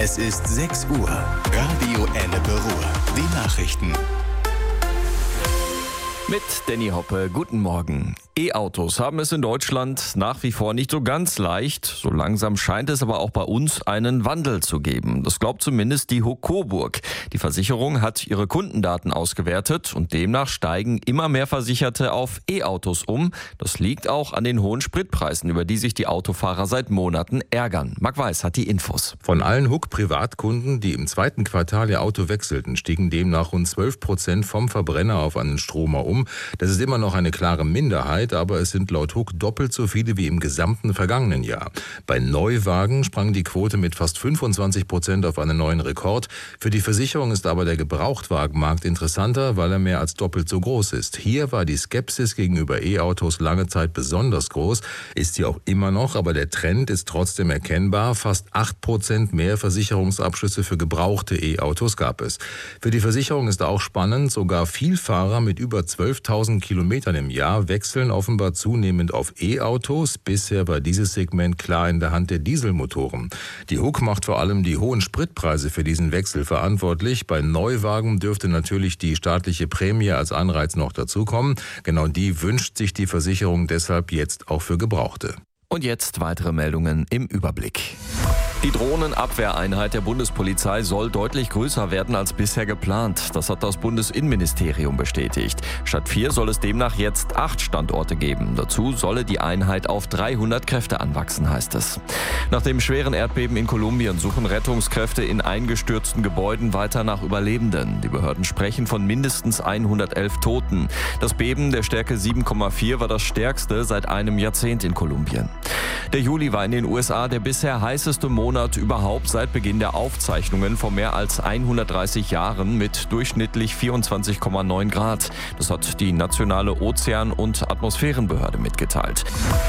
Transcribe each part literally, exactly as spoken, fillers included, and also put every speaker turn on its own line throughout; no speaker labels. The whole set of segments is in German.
Es ist sechs Uhr. Radio Ennepe Ruhr. Die Nachrichten.
Mit Danny Hoppe, guten Morgen. E-Autos haben es in Deutschland nach wie vor nicht so ganz leicht. So langsam scheint es aber auch bei uns einen Wandel zu geben. Das glaubt zumindest die H U K Coburg. Die Versicherung hat ihre Kundendaten ausgewertet und demnach steigen immer mehr Versicherte auf E-Autos um. Das liegt auch an den hohen Spritpreisen, über die sich die Autofahrer seit Monaten ärgern. Marc Weiß hat die Infos.
Von allen H U K-Privatkunden, die im zweiten Quartal ihr Auto wechselten, stiegen demnach rund zwölf Prozent vom Verbrenner auf einen Stromer um. Das ist immer noch eine klare Minderheit, aber es sind laut H U K doppelt so viele wie im gesamten vergangenen Jahr. Bei Neuwagen sprang die Quote mit fast fünfundzwanzig Prozent auf einen neuen Rekord. Für die Versicherung ist aber der Gebrauchtwagenmarkt interessanter, weil er mehr als doppelt so groß ist. Hier war die Skepsis gegenüber E-Autos lange Zeit besonders groß, ist sie auch immer noch, aber der Trend ist trotzdem erkennbar. Fast acht Prozent mehr Versicherungsabschlüsse für gebrauchte E-Autos gab es. Für die Versicherung ist auch spannend, sogar Vielfahrer mit über zwölftausend Kilometern im Jahr wechseln offenbar zunehmend auf E-Autos. Bisher war dieses Segment klar in der Hand der Dieselmotoren. Die H U K macht vor allem die hohen Spritpreise für diesen Wechsel verantwortlich. Bei Neuwagen dürfte natürlich die staatliche Prämie als Anreiz noch dazukommen. Genau die wünscht sich die Versicherung deshalb jetzt auch für Gebrauchte.
Und jetzt weitere Meldungen im Überblick. Die Drohnenabwehreinheit der Bundespolizei soll deutlich größer werden als bisher geplant. Das hat das Bundesinnenministerium bestätigt. Statt vier soll es demnach jetzt acht Standorte geben. Dazu solle die Einheit auf dreihundert Kräfte anwachsen, heißt es. Nach dem schweren Erdbeben in Kolumbien suchen Rettungskräfte in eingestürzten Gebäuden weiter nach Überlebenden. Die Behörden sprechen von mindestens hundertelf Toten. Das Beben der Stärke sieben Komma vier war das stärkste seit einem Jahrzehnt in Kolumbien. Der Juli war in den U S A der bisher heißeste Monat überhaupt seit Beginn der Aufzeichnungen vor mehr als hundertdreißig Jahren mit durchschnittlich vierundzwanzig Komma neun Grad. Das hat die nationale Ozean- und Atmosphärenbehörde mitgeteilt.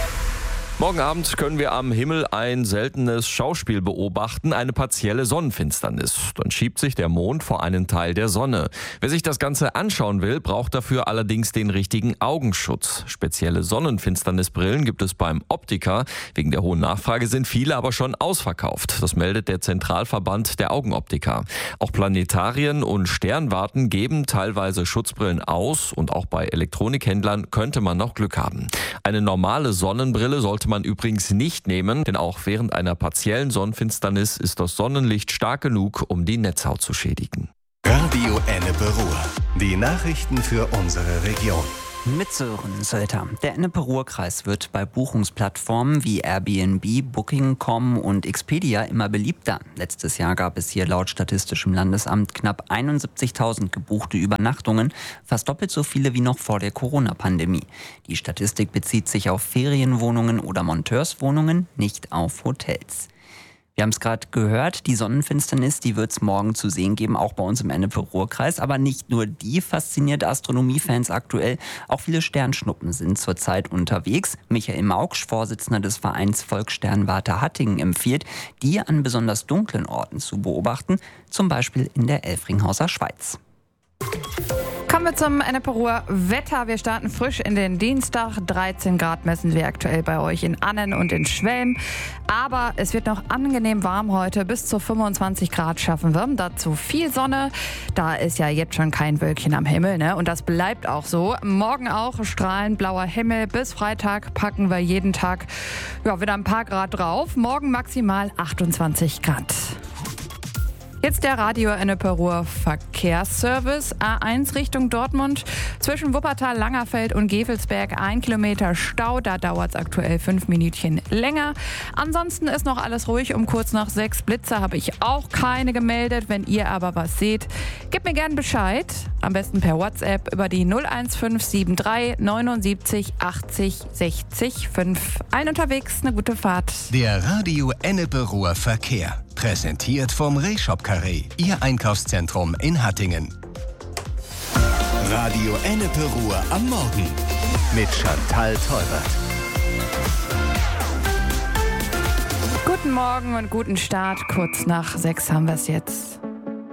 Morgen Abend können wir am Himmel ein seltenes Schauspiel beobachten, eine partielle Sonnenfinsternis. Dann schiebt sich der Mond vor einen Teil der Sonne. Wer sich das Ganze anschauen will, braucht dafür allerdings den richtigen Augenschutz. Spezielle Sonnenfinsternisbrillen gibt es beim Optiker. Wegen der hohen Nachfrage sind viele aber schon ausverkauft. Das meldet der Zentralverband der Augenoptiker. Auch Planetarien und Sternwarten geben teilweise Schutzbrillen aus und auch bei Elektronikhändlern könnte man noch Glück haben. Eine normale Sonnenbrille sollte man übrigens nicht nehmen, denn auch während einer partiellen Sonnenfinsternis ist das Sonnenlicht stark genug, um die Netzhaut zu schädigen.
Radio Ennepe Ruhr. Die Nachrichten für unsere Region.
Mit Sören Sölter. Der Ennepe-Ruhr-Kreis wird bei Buchungsplattformen wie Airbnb, Booking Punkt com und Expedia immer beliebter. Letztes Jahr gab es hier laut Statistischem Landesamt knapp einundsiebzigtausend gebuchte Übernachtungen, fast doppelt so viele wie noch vor der Corona-Pandemie. Die Statistik bezieht sich auf Ferienwohnungen oder Monteurswohnungen, nicht auf Hotels. Wir haben es gerade gehört, die Sonnenfinsternis, die wird es morgen zu sehen geben, auch bei uns im Ennepe-Ruhr-Kreis. Aber nicht nur die fasziniert Astronomiefans aktuell, auch viele Sternschnuppen sind zurzeit unterwegs. Michael Mauksch, Vorsitzender des Vereins Volkssternwarte Hattingen, empfiehlt, die an besonders dunklen Orten zu beobachten, zum Beispiel in der Elfringhauser Schweiz.
Kommen wir zum Ennepe-Ruhr Wetter. Wir starten frisch in den Dienstag. dreizehn Grad messen wir aktuell bei euch in Annen und in Schwelm. Aber es wird noch angenehm warm heute. Bis zu fünfundzwanzig Grad schaffen wir. Dazu viel Sonne. Da ist ja jetzt schon kein Wölkchen am Himmel, ne? Und das bleibt auch so. Morgen auch strahlend blauer Himmel. Bis Freitag packen wir jeden Tag ja, wieder ein paar Grad drauf. Morgen maximal achtundzwanzig Grad. Jetzt der Radio Ennepe-Ruhr Verkehrsservice. A eins Richtung Dortmund. Zwischen Wuppertal, Langerfeld und Gevelsberg ein Kilometer Stau. Da dauert es aktuell fünf Minütchen länger. Ansonsten ist noch alles ruhig. Um kurz nach sechs Blitzer habe ich auch keine gemeldet. Wenn ihr aber was seht, gebt mir gern Bescheid. Am besten per WhatsApp über die null eins fünf sieben drei neunundsiebzig achtzig sechzig fünf. Ein unterwegs, eine gute Fahrt.
Der Radio Ennepe-Ruhr Verkehr. Präsentiert vom Reshop Carré, Ihr Einkaufszentrum in Hattingen. Radio Ennepe Ruhr am Morgen mit Chantal Tolbert.
Guten Morgen und guten Start. Kurz nach sechs haben wir es jetzt.